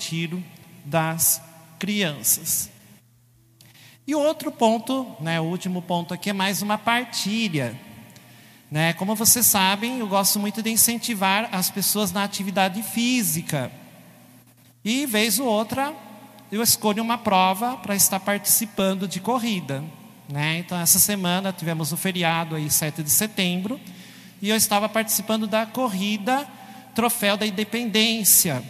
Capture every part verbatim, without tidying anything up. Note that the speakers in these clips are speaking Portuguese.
retiro das crianças. E o outro ponto, né, o último ponto aqui é mais uma partilha. Né? Como vocês sabem, eu gosto muito de incentivar as pessoas na atividade física. E, vez ou outra, eu escolho uma prova para estar participando de corrida. Né? Então, essa semana tivemos o feriado, aí, sete de setembro, e eu estava participando da corrida Troféu da Independência,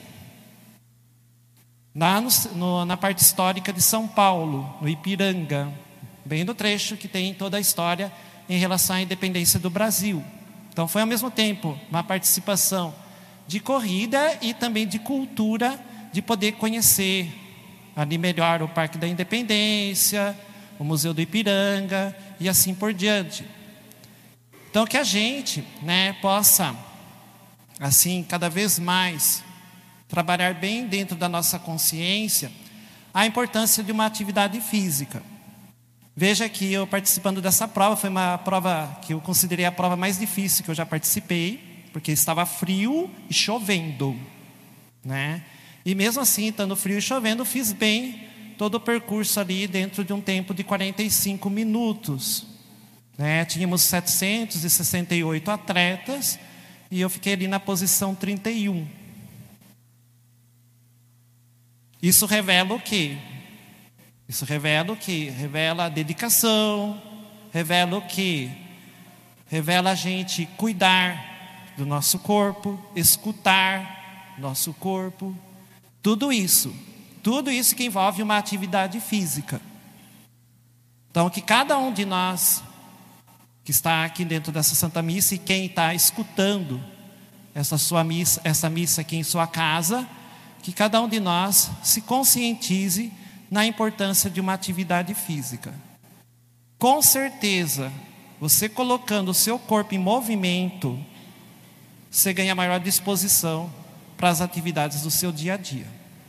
lá no, no, na parte histórica de São Paulo, no Ipiranga, bem no trecho que tem toda a história em relação à independência do Brasil. Então foi ao mesmo tempo uma participação de corrida e também de cultura, de poder conhecer ali melhor o Parque da Independência, o Museu do Ipiranga e assim por diante. Então que a gente, né, possa, assim, cada vez mais trabalhar bem dentro da nossa consciência a importância de uma atividade física. Veja que eu participando dessa prova, foi uma prova que eu considerei a prova mais difícil que eu já participei, porque estava frio e chovendo, né? E mesmo assim, estando frio e chovendo, fiz bem todo o percurso ali dentro de um tempo de quarenta e cinco minutos. Né? Tínhamos setecentos e sessenta e oito atletas e eu fiquei ali na posição trinta e um. Isso revela o quê? Isso revela o quê? Revela a dedicação, revela o quê? Revela a gente cuidar do nosso corpo, escutar nosso corpo, tudo isso, tudo isso que envolve uma atividade física. Então, que cada um de nós que está aqui dentro dessa Santa Missa e quem está escutando essa sua missa, essa missa aqui em sua casa, que cada um de nós se conscientize na importância de uma atividade física. Com certeza, você colocando o seu corpo em movimento, você ganha maior disposição para as atividades do seu dia a dia.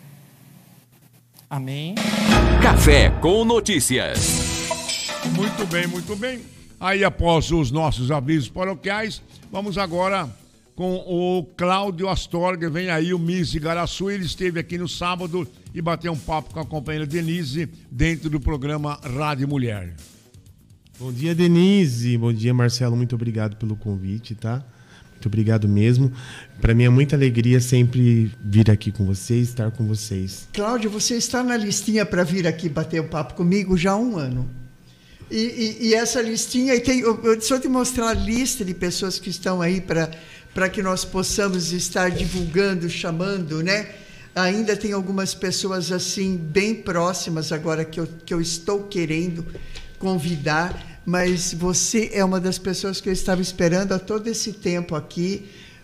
Amém? Café com Notícias. Muito bem, muito bem. Aí, após os nossos avisos paroquiais, vamos agora com o Cláudio Astorga. Vem aí o Miss Igaraçu. Ele esteve aqui no sábado e bateu um papo com a companheira Denise dentro do programa Rádio Mulher. Bom dia, Denise. Bom dia, Marcelo. Muito obrigado pelo convite, tá? Muito obrigado mesmo. Para mim é muita alegria sempre vir aqui com vocês, estar com vocês. Cláudio, você está na listinha para vir aqui bater um papo comigo já há um ano. E, e, e essa listinha, e tem, eu, eu, só te mostrar a lista de pessoas que estão aí para para que nós possamos estar divulgando, chamando, né? Ainda tem algumas pessoas assim bem próximas agora que eu, que eu estou querendo convidar, mas você é uma das pessoas que eu estava esperando há todo esse tempo aqui,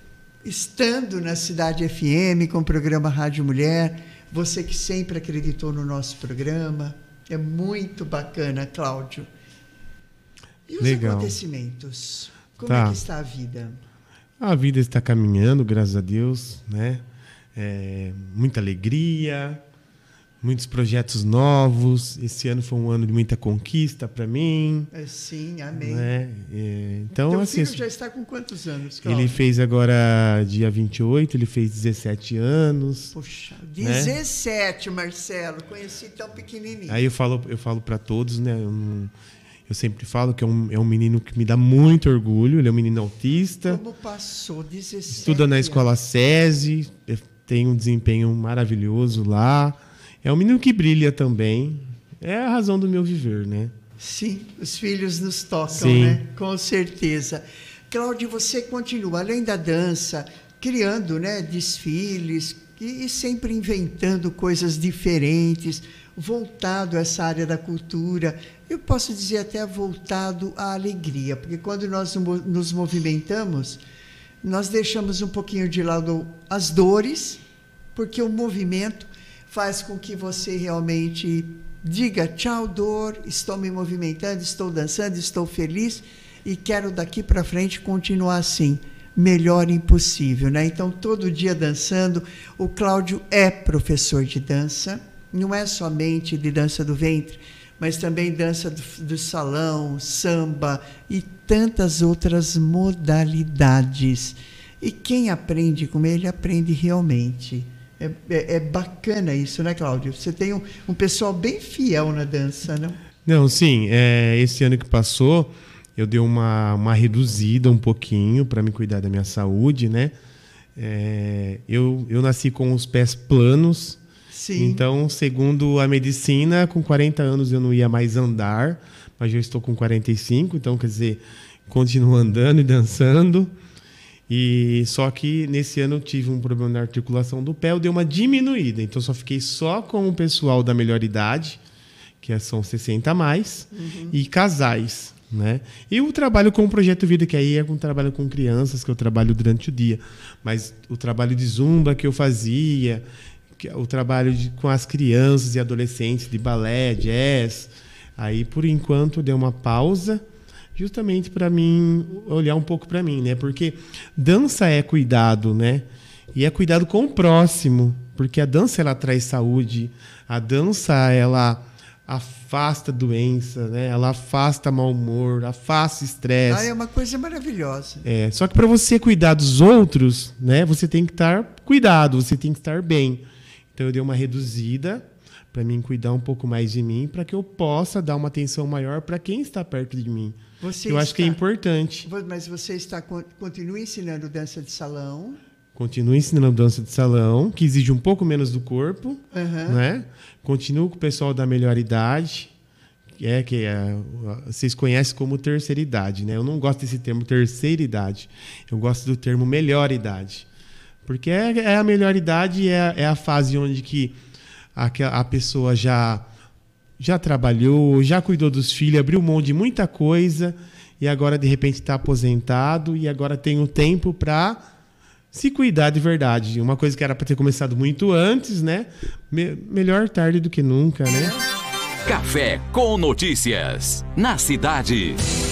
estando na Cidade F M com o programa Rádio Mulher, você que sempre acreditou no nosso programa. É muito bacana, Cláudio. E os Legal. acontecimentos? Como Tá. é que está a vida? A vida está caminhando, graças a Deus, né? É, muita alegria, muitos projetos novos. Esse ano foi um ano de muita conquista para mim. É, sim, amém. Né? É, então, Teu assim, filho já está com quantos anos, Cláudio? ele fez agora dia vinte e oito, ele fez dezessete anos. Poxa, né? dezessete, Marcelo. Conheci tão pequenininho. Aí eu falo, eu falo para todos, né? Eu, não, eu sempre falo que é um, é um menino que me dá muito orgulho. Ele é um menino autista. Como passou dezessete Estuda na escola SESI, tem um desempenho maravilhoso lá. É um menino que brilha também. É a razão do meu viver, né? Sim, os filhos nos tocam, Sim. né? Com certeza. Cláudio, você continua, além da dança, criando, né, desfiles e, e sempre inventando coisas diferentes, voltado a essa área da cultura. Eu posso dizer até voltado à alegria, porque quando nós nos movimentamos, nós deixamos um pouquinho de lado as dores, porque o movimento faz com que você realmente diga tchau, dor, estou me movimentando, estou dançando, estou feliz e quero daqui para frente continuar assim, melhor impossível, né? Então, todo dia dançando. O Cláudio é professor de dança, não é somente de dança do ventre, mas também dança do, do salão, samba e tantas outras modalidades. E quem aprende com ele, aprende realmente. É, é, é bacana isso, né, Cláudio? Você tem um, um pessoal bem fiel na dança, não? Não, sim. É, esse ano que passou, eu dei uma, uma reduzida um pouquinho para me cuidar da minha saúde, né? É, eu, eu nasci com os pés planos. Sim. Então, segundo a medicina, com quarenta anos eu não ia mais andar, mas eu estou com quarenta e cinco, então, quer dizer, continuo andando e dançando. E só que nesse ano eu tive um problema na articulação do pé, eu dei uma diminuída. Então, só fiquei só com o pessoal da melhor idade, que são sessenta a mais, uhum. e casais, né? E o trabalho com o Projeto Vida, que aí é um trabalho com crianças, que eu trabalho durante o dia. Mas o trabalho de zumba que eu fazia, que é o trabalho de, com as crianças e adolescentes de balé, jazz, aí por enquanto deu uma pausa, justamente para mim olhar um pouco para mim, né? Porque dança é cuidado, né? E é cuidado com o próximo, porque a dança ela traz saúde, a dança ela afasta doença, né? Ela afasta mau humor, afasta estresse. Ah, é uma coisa maravilhosa. É, só que para você cuidar dos outros, né? Você tem que estar cuidado, você tem que estar bem. Então eu dei uma reduzida para mim cuidar um pouco mais de mim, para que eu possa dar uma atenção maior para quem está perto de mim. Você eu está, acho que é importante. Mas você está continua ensinando dança de salão? Continuo ensinando dança de salão, que exige um pouco menos do corpo, uhum. né? Continuo com o pessoal da melhor idade, que é que é, vocês conhecem como terceira idade, né? Eu não gosto desse termo terceira idade. Eu gosto do termo melhor idade. Porque é, é a melhor idade, é, é a fase onde que a, a pessoa já, já trabalhou, já cuidou dos filhos, abriu mão de muita coisa e agora, de repente, está aposentado e agora tem o tempo para se cuidar de verdade. Uma coisa que era para ter começado muito antes, né? Me- melhor tarde do que nunca, né? Café com Notícias, na cidade.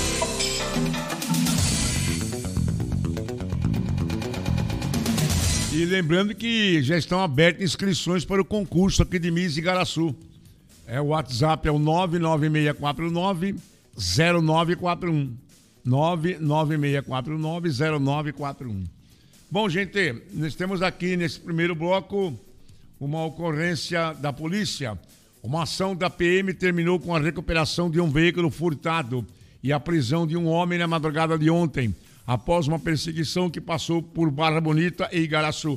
E lembrando que já estão abertas inscrições para o concurso aqui de Miss Igaraçu. É, o WhatsApp é o nove nove seis quatro nove zero nove quatro um. nove nove seis quatro nove zero nove quatro um. Bom, gente, nós temos aqui nesse primeiro bloco uma ocorrência da polícia. Uma ação da P M terminou com a recuperação de um veículo furtado e a prisão de um homem na madrugada de ontem, após uma perseguição que passou por Barra Bonita e Igaraçu.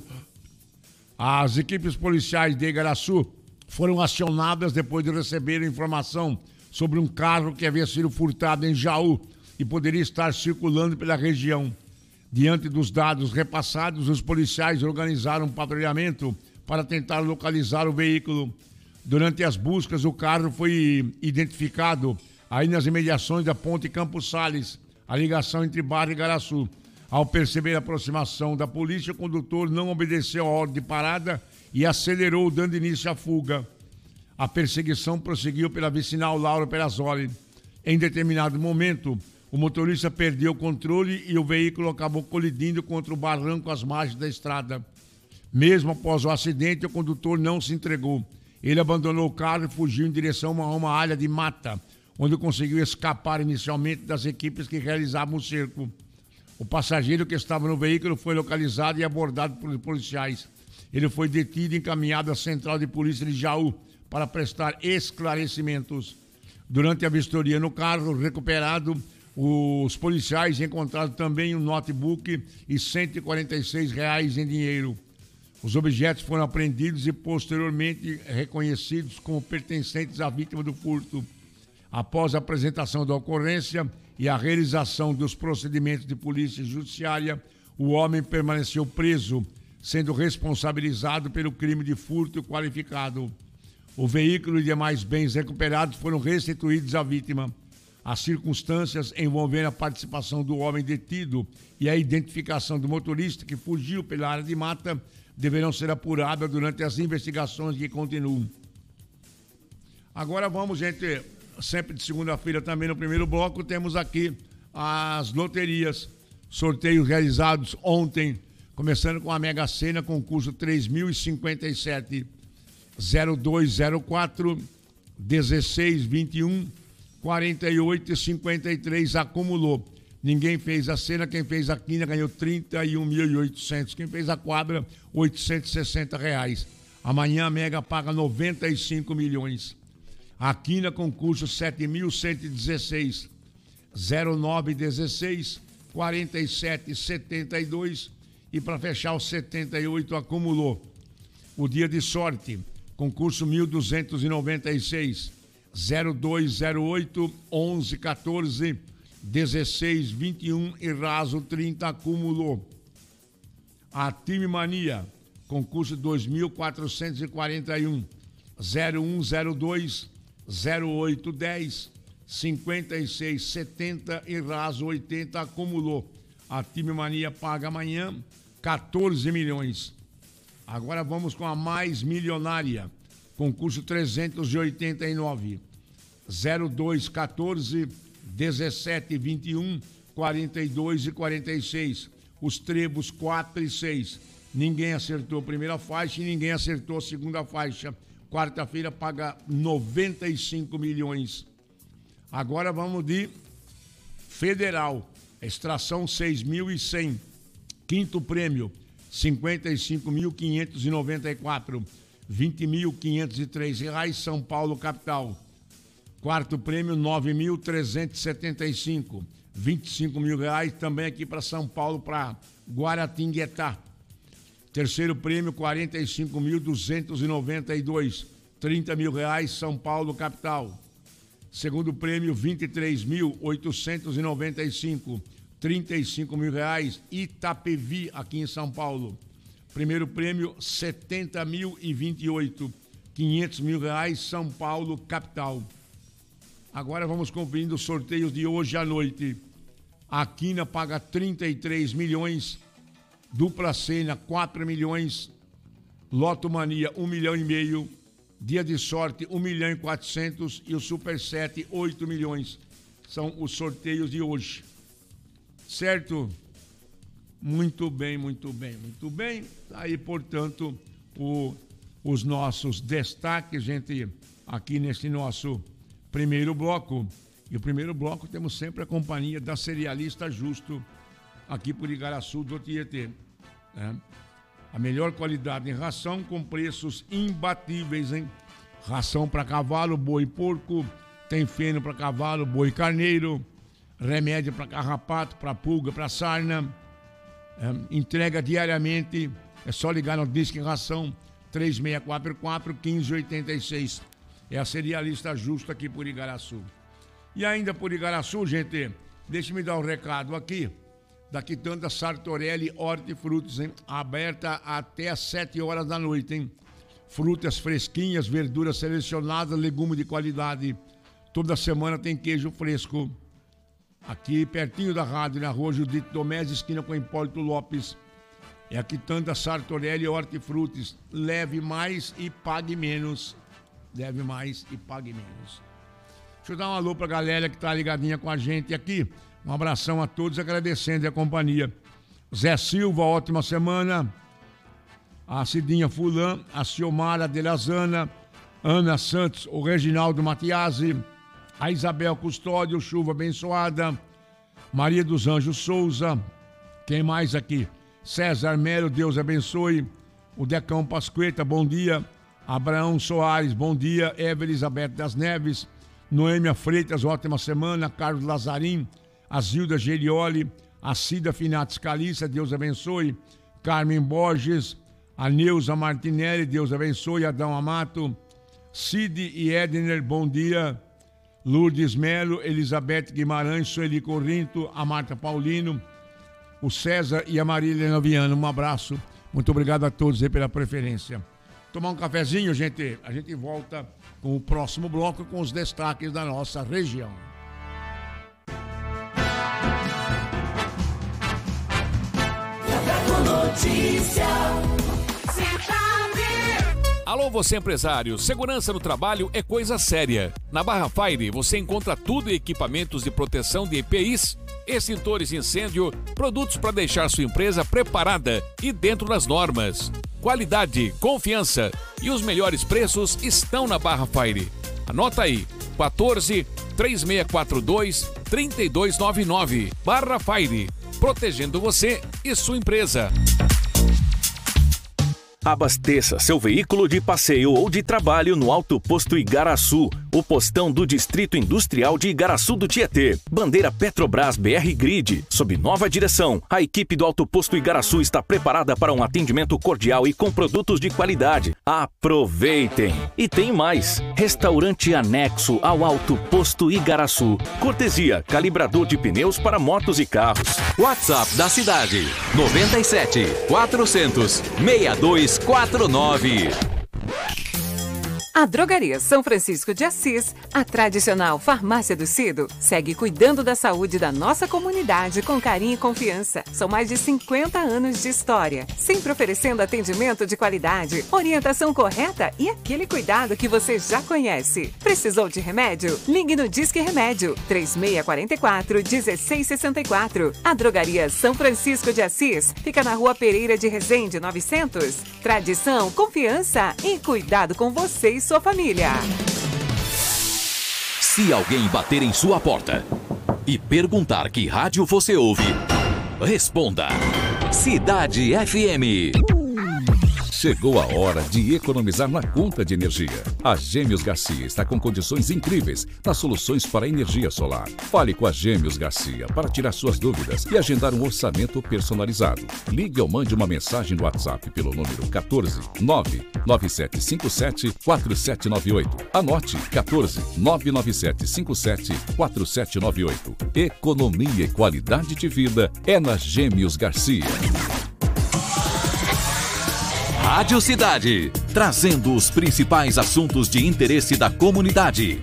As equipes policiais de Igaraçu foram acionadas depois de receber informação sobre um carro que havia sido furtado em Jaú e poderia estar circulando pela região. Diante dos dados repassados, os policiais organizaram um patrulhamento para tentar localizar o veículo. Durante as buscas, o carro foi identificado aí nas imediações da Ponte Campos Sales, a ligação entre Barra e Igaraçu. Ao perceber a aproximação da polícia, o condutor não obedeceu a ordem de parada e acelerou, dando início à fuga. A perseguição prosseguiu pela vicinal Lauro Perazzoli. Em determinado momento, o motorista perdeu o controle e o veículo acabou colidindo contra o barranco às margens da estrada. Mesmo após o acidente, o condutor não se entregou. Ele abandonou o carro e fugiu em direção a uma área de mata, onde conseguiu escapar inicialmente das equipes que realizavam o cerco. O passageiro que estava no veículo foi localizado e abordado por policiais. Ele foi detido e encaminhado à Central de Polícia de Jaú para prestar esclarecimentos. Durante a vistoria no carro recuperado, os policiais encontraram também um notebook e cento e quarenta e seis reais em dinheiro. Os objetos foram apreendidos e posteriormente reconhecidos como pertencentes à vítima do furto. Após a apresentação da ocorrência e a realização dos procedimentos de polícia judiciária, o homem permaneceu preso, sendo responsabilizado pelo crime de furto qualificado. O veículo e demais bens recuperados foram restituídos à vítima. As circunstâncias envolvendo a participação do homem detido e a identificação do motorista que fugiu pela área de mata deverão ser apuradas durante as investigações que continuam. Agora vamos, gente, sempre de segunda-feira também no primeiro bloco, temos aqui as loterias, sorteios realizados ontem, começando com a Mega Sena, concurso três mil e cinquenta e sete, zero dois zero quatro, dezesseis vinte e um, quarenta e oito e cinquenta e três, acumulou. Ninguém fez a cena, quem fez a quina ganhou trinta e um mil e oitocentos. Quem fez a quadra, oitocentos e sessenta reais. Amanhã a Mega paga noventa e cinco milhões. A quina concurso sete mil cento e dezesseis. zero nove dezesseis, quarenta e sete setenta e dois. E para fechar o setenta e oito acumulou. O dia de sorte, concurso mil duzentos e noventa e seis. zero dois zero oito, onze quatorze, dezesseis vinte e um e raso trinta acumulou. A Time Mania, concurso dois mil quatrocentos e quarenta e um, zero um zero dois, zero oito dez, cinquenta e seis setenta e raso oitenta acumulou. A Time Mania paga amanhã quatorze milhões. Agora vamos com a mais milionária, concurso trezentos e oitenta e nove, zero dois quatorze, dezessete vinte e um, quarenta e dois e quarenta e seis. Os trebos quatro e seis. Ninguém acertou a primeira faixa e ninguém acertou a segunda faixa. Quarta-feira paga noventa e cinco milhões. Agora vamos de federal. Extração seis mil e cem. Quinto prêmio, cinquenta e cinco mil quinhentos e noventa e quatro. vinte mil quinhentos e três reais, São Paulo, capital. Quarto prêmio, nove mil trezentos e setenta e cinco. vinte e cinco mil reais também aqui para São Paulo, para Guaratinguetá. Terceiro prêmio, quarenta e cinco mil duzentos e noventa e dois. trinta mil reais, São Paulo, capital. Segundo prêmio, vinte e três mil oitocentos e noventa e cinco. trinta e cinco mil reais, Itapevi, aqui em São Paulo. Primeiro prêmio, setenta mil e vinte e oito. quinhentos mil reais, São Paulo, capital. Agora vamos conferindo os sorteios de hoje à noite. A quina paga trinta e três milhões. Dupla Cena, quatro milhões. Loto Mania, um milhão e meio. Dia de Sorte, um milhão e quatrocentos. E o Super sete, oito milhões. São os sorteios de hoje. Certo? Muito bem, muito bem, muito bem. Aí, portanto, o, os nossos destaques, gente, aqui nesse nosso primeiro bloco. E o primeiro bloco temos sempre a companhia da Cerealista Justo, aqui por Igaraçu do Tietê. Né? A melhor qualidade em ração com preços imbatíveis, hein? Ração para cavalo, boi e porco, tem feno para cavalo, boi e carneiro, remédio para carrapato, para pulga, para sarna. É, entrega diariamente, é só ligar no Disque Ração três seis quatro quatro, um cinco oito seis. É a Cerealista Justo aqui por Igaraçu. E ainda por Igaraçu, gente, deixa-me dar um recado aqui. Da Quitanda Sartorelli Hortifrutos, hein? Aberta até às sete horas da noite, hein? Frutas fresquinhas, verduras selecionadas, legumes de qualidade. Toda semana tem queijo fresco. Aqui pertinho da rádio, na rua Judite Domés, esquina com Hipólito Lopes. É a Quitanda Sartorelli Hortifrutos. Leve mais e pague menos. Leve mais e pague menos. Deixa eu dar um alô pra galera que tá ligadinha com a gente aqui. Um abração a todos, agradecendo a companhia. Zé Silva, ótima semana. A Cidinha Fulan, a Ciomara Delazana, Ana Santos, o Reginaldo Matiasi, a Isabel Custódio, chuva abençoada, Maria dos Anjos Souza, quem mais aqui? César Melo, Deus abençoe, o Decão Pasqueta, bom dia, Abraão Soares, bom dia, Eva Elizabeth das Neves, Noêmia Freitas, ótima semana, Carlos Lazarim, a Zilda Gerioli, a Cida Finates Calissa, Deus abençoe, Carmen Borges, a Neuza Martinelli, Deus abençoe, Adão Amato, Cid e Edner, bom dia, Lourdes Melo, Elizabeth Guimarães, Sueli Corrinto, a Marta Paulino, o César e a Marília Viana, um abraço, muito obrigado a todos aí pela preferência. Tomar um cafezinho, gente, a gente volta com o próximo bloco com os destaques da nossa região. Notícia. Alô, você empresário, segurança no trabalho é coisa séria. Na Barra Fire você encontra tudo em equipamentos de proteção de E P Is, extintores de incêndio, produtos para deixar sua empresa preparada e dentro das normas. Qualidade, confiança e os melhores preços estão na Barra Fire. Anota aí, quatorze, três seis quatro dois, três dois nove nove. Barra Fire, protegendo você e sua empresa. Abasteça seu veículo de passeio ou de trabalho no Alto Posto Igaraçu, o postão do Distrito Industrial de Igaraçu do Tietê. Bandeira Petrobras B R Grid. Sob nova direção, a equipe do Alto Posto Igaraçu está preparada para um atendimento cordial e com produtos de qualidade. Aproveitem! E tem mais. Restaurante anexo ao Alto Posto Igaraçu. Cortesia, calibrador de pneus para motos e carros. WhatsApp da cidade, nove sete, quatrocentos, sessenta e dois quarenta e nove. A Drogaria São Francisco de Assis, a tradicional farmácia do Cido, segue cuidando da saúde da nossa comunidade com carinho e confiança. São mais de cinquenta anos de história, sempre oferecendo atendimento de qualidade, orientação correta e aquele cuidado que você já conhece. Precisou de remédio? Ligue no Disque Remédio, três seis quatro quatro, um seis seis quatro. A Drogaria São Francisco de Assis fica na Rua Pereira de Resende, novecentos. Tradição, confiança e cuidado com você e sua família. Se alguém bater em sua porta e perguntar que rádio você ouve, responda: Cidade F M. Chegou a hora de economizar na conta de energia. A Gêmeos Garcia está com condições incríveis nas soluções para energia solar. Fale com a Gêmeos Garcia para tirar suas dúvidas e agendar um orçamento personalizado. Ligue ou mande uma mensagem no WhatsApp pelo número quatorze, nove nove sete cinco sete, quatro sete nove oito. Anote: quatorze, nove nove sete cinco sete, quatro sete nove oito. Economia e qualidade de vida é na Gêmeos Garcia. Rádio Cidade, trazendo os principais assuntos de interesse da comunidade.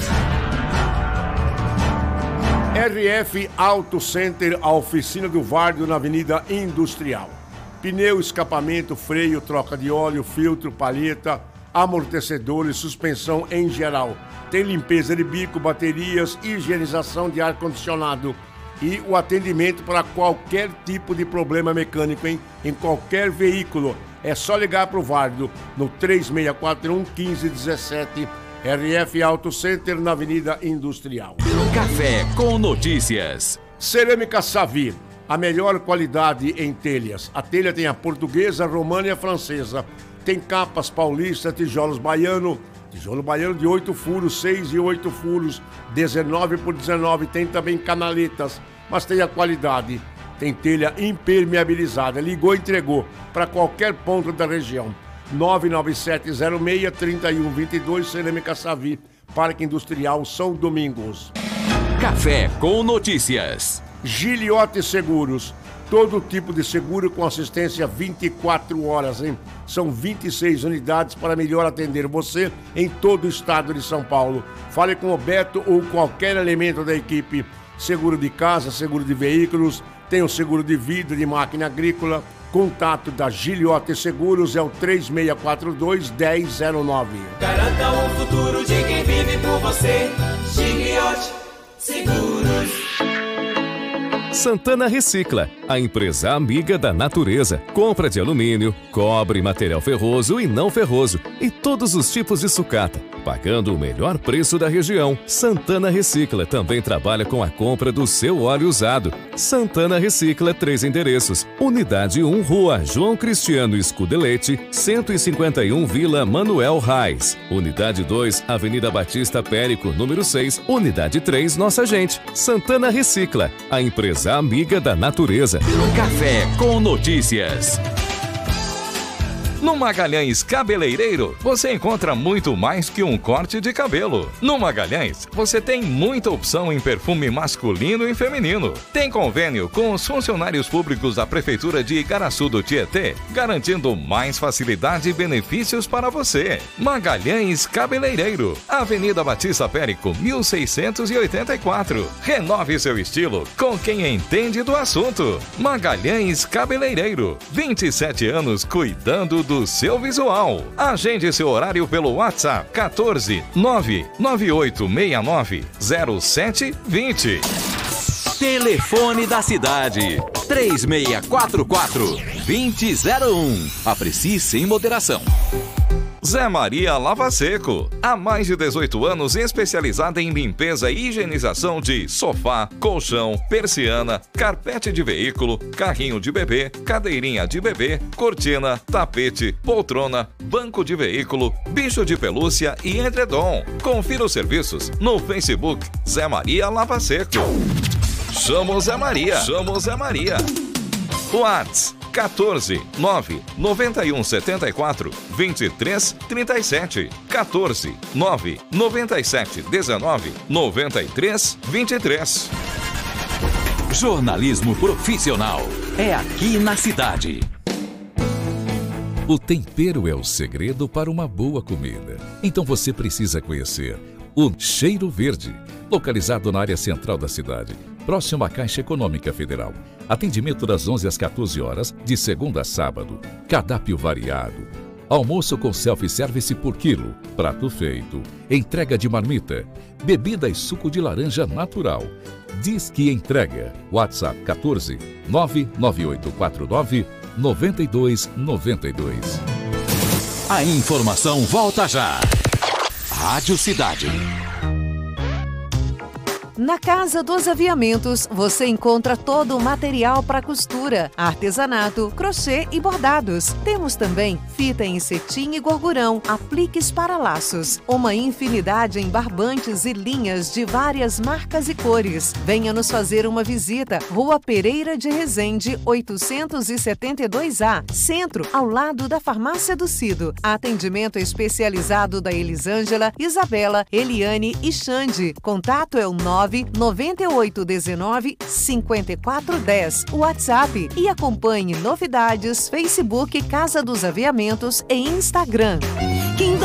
R F Auto Center, a oficina do Vardo na Avenida Industrial. Pneu, escapamento, freio, troca de óleo, filtro, palheta, amortecedores, suspensão em geral. Tem limpeza de bico, baterias, higienização de ar-condicionado e o atendimento para qualquer tipo de problema mecânico em, em qualquer veículo. É só ligar para o Vardo no três seis quatro um, um cinco um sete. R F Auto Center na Avenida Industrial. Café com notícias. Cerâmica Savi, a melhor qualidade em telhas. A telha tem a portuguesa, a romana e a francesa. Tem capas paulista, tijolos baiano, tijolo baiano de oito furos, seis e oito furos, dezenove por dezenove. Tem também canaletas, mas tem a qualidade. Tem telha impermeabilizada. Ligou e entregou para qualquer ponto da região. nove nove sete zero seis, três um dois dois, Cerâmica Savi, Parque Industrial São Domingos. Café com notícias. Giliote Seguros. Todo tipo de seguro com assistência vinte e quatro horas, hein? São vinte e seis unidades para melhor atender você em todo o estado de São Paulo. Fale com o Beto ou qualquer elemento da equipe. Seguro de casa, seguro de veículos, tem o seguro de vida, de máquina agrícola. Contato da Giliote Seguros é o três seis quatro dois, um zero zero nove. Garanta o futuro de quem vive por você. Giliote Seguros. Santana Recicla, a empresa amiga da natureza. Compra de alumínio, cobre, material ferroso e não ferroso e todos os tipos de sucata, pagando o melhor preço da região. Santana Recicla também trabalha com a compra do seu óleo usado. Santana Recicla, três endereços. Unidade um, Rua João Cristiano Scudelete, cento e cinquenta e um, Vila Manuel Reis. Unidade dois, Avenida Batista Périco, número seis. Unidade três, Nossa Gente. Santana Recicla, a empresa amiga da natureza. Café com notícias. No Magalhães Cabeleireiro, você encontra muito mais que um corte de cabelo. No Magalhães, você tem muita opção em perfume masculino e feminino. Tem convênio com os funcionários públicos da Prefeitura de Igaraçu do Tietê, garantindo mais facilidade e benefícios para você. Magalhães Cabeleireiro, Avenida Batista Périco, mil seiscentos e oitenta e quatro. Renove seu estilo com quem entende do assunto. Magalhães Cabeleireiro, vinte e sete anos cuidando do seu visual. Agende seu horário pelo WhatsApp quatorze, nove nove oito seis nove, zero sete dois zero. Telefone da cidade três seis quatro quatro, dois zero zero um. Aprecie sem moderação. Zé Maria Lava Seco. Há mais de dezoito anos especializada em limpeza e higienização de sofá, colchão, persiana, carpete de veículo, carrinho de bebê, cadeirinha de bebê, cortina, tapete, poltrona, banco de veículo, bicho de pelúcia e edredom. Confira os serviços no Facebook Zé Maria Lava Seco. Chama o Zé Maria. Chama o Zé Maria. WhatsApp quatorze, nove, noventa e um, setenta e quatro, vinte e três, trinta e sete. quatorze, nove, noventa e sete, dezenove, noventa e três, vinte e três. Jornalismo profissional é aqui na cidade. O tempero é o segredo para uma boa comida. Então você precisa conhecer o Cheiro Verde, localizado na área central da cidade, próximo à Caixa Econômica Federal. Atendimento das onze às quatorze horas, de segunda a sábado. Cardápio variado. Almoço com self-service por quilo. Prato feito. Entrega de marmita. Bebida e suco de laranja natural. Diz que entrega. WhatsApp quatorze, nove nove oito quatro nove, nove dois nove dois. A informação volta já. Rádio Cidade. Na Casa dos Aviamentos, você encontra todo o material para costura, artesanato, crochê e bordados. Temos também fita em cetim e gorgurão, apliques para laços, uma infinidade em barbantes e linhas de várias marcas e cores. Venha nos fazer uma visita. Rua Pereira de Resende, oitocentos e setenta e dois A, Centro, ao lado da Farmácia do Cido. Atendimento especializado da Elisângela, Isabela, Eliane e Xande. Contato é o nove nove oito um nove, cinco quatro um zero, WhatsApp, e acompanhe novidades, Facebook Casa dos Aviamentos e Instagram.